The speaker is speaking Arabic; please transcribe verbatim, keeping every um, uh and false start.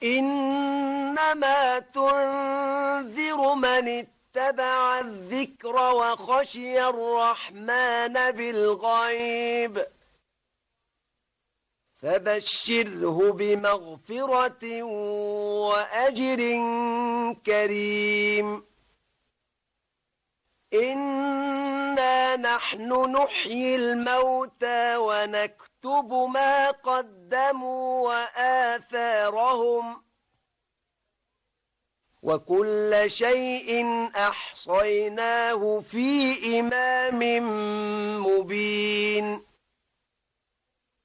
إنما تنذر من اتبع الذكر وخشي الرحمن بالغيب فبشره بمغفرة وأجر كريم إنا نحن نحيي الموتى ونكتب ما قدموا وآثارهم وكل شيء أحصيناه في إمام مبين